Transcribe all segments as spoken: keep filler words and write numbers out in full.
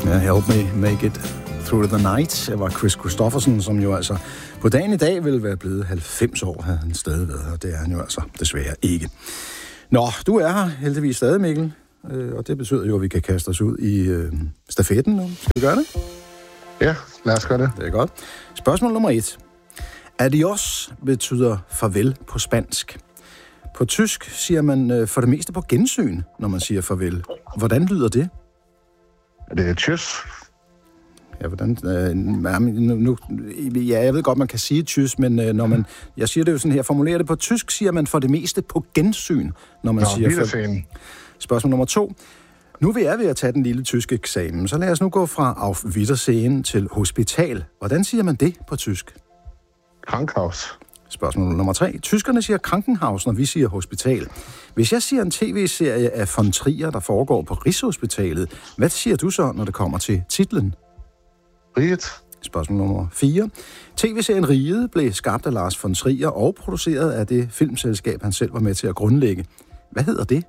Ja, Help Me Make It Through the Night. Det var Chris Christopherson, som jo altså på dagen i dag ville være blevet halvfems år, havde han stadig været, og det er han jo altså desværre ikke. Nå, du er her heldigvis stadig, Mikkel, og det betyder jo, at vi kan kaste os ud i øh, stafetten nu. Skal vi gøre det? Ja, lad os gøre det. Det er godt. Spørgsmål nummer et. Adios betyder farvel på spansk. På tysk siger man øh, for det meste på gensyn, når man siger farvel. Hvordan lyder det? Det er tjus. Ja, hvordan, øh, nu, nu, ja, jeg ved godt, man kan sige tjus, men øh, når man, jeg siger det jo sådan her, formulerer det på tysk, siger man for det meste på gensyn, når man Nå, siger farvel. Spørgsmål nummer to. Nu vil jeg ved at tage den lille tyske eksamen, så lad os nu gå fra Auf Wiedersehen til hospital. Hvordan siger man det på tysk? Krankhaus. Spørgsmål nummer tre. Tyskerne siger Krankenhaus, når vi siger hospital. Hvis jeg siger en tv-serie af von Trier, der foregår på Rigshospitalet, hvad siger du så, når det kommer til titlen? Riget. Spørgsmål nummer fire. tv-serien Riget blev skabt af Lars von Trier og produceret af det filmselskab, han selv var med til at grundlægge. Hvad hedder det?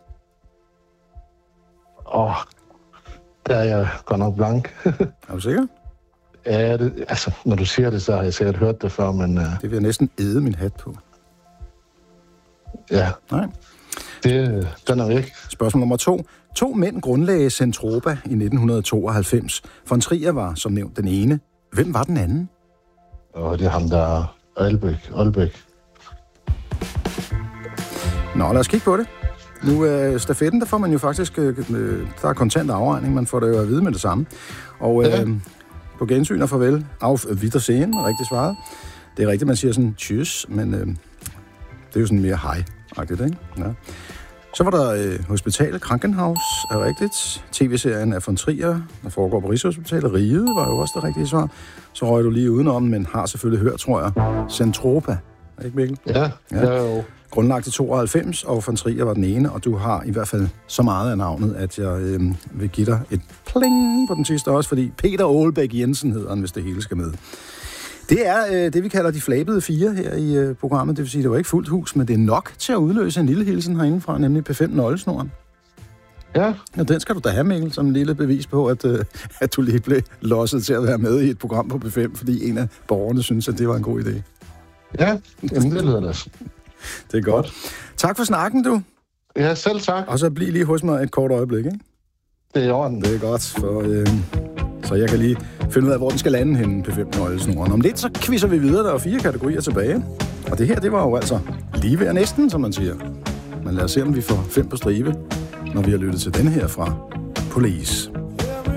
Åh, oh, der er jeg godt nok blank. Er du sikker? Ja, det, altså, når du siger det, så har jeg sikkert hørt det før, men... Uh... Det vil jeg næsten æde min hat på. Ja. Nej. Det, den er væk. Spørgsmål nummer to. To mænd grundlagde Zentropa i nitten tooghalvfems. Von Trier var, som nævnt, den ene. Hvem var den anden? Og det er ham, der er Aalbæk. Aalbæk. Nå, lad os kigge på det. Nu øh, stafetten, der får man jo faktisk... Øh, der er kontant afregning, man får det jo at vide med det samme. Og øh, ja. På gensyn og farvel. Auf Wiedersehen, rigtig svaret. Det er rigtigt, man siger sådan tjus, men øh, det er jo sådan mere hej-agtigt, ikke? Ja. Så var der øh, Hospital, Krankenhaus, er rigtigt. tv-serien af von Trier, der foregår på Rigshospitalet. Riget var jo også det rigtige svar. Så røg du lige udenom, men har selvfølgelig hørt, tror jeg, Zentropa. Ikke, Mikkel? Ja, ja. jo. Grundlagt i tooghalvfems, og von Trier var den ene, og du har i hvert fald så meget af navnet, at jeg øh, vil give dig et pling på den sidste også, fordi Peter Aalbæk Jensen hedder han, hvis det hele skal med. Det er øh, det, vi kalder de flabede fire her i øh, programmet. Det vil sige, det var ikke fuldt hus, men det er nok til at udløse en lille hilsen herindefra, nemlig P fem nøglesnoren. Ja. Og den skal du da have, Mikkel, som en lille bevis på, at, øh, at du lige blev losset til at være med i et program på P fem, fordi en af borgerne synes, at det var en god idé. Ja, jamen, det lyder det. Det er godt. Tak for snakken, du. Ja, selv tak. Og så bliv lige hos mig et kort øjeblik, ikke? Det er i orden. Det er godt, for, øh, så jeg kan lige finde ud af, hvor den skal lande henne, P fem nøglesnoren. Om lidt, så quizzer vi videre. Der er fire kategorier tilbage. Og det her, det var jo altså lige ved at næsten, som man siger. Men lad os se, om vi får fem på stribe, når vi har lyttet til den her fra Police.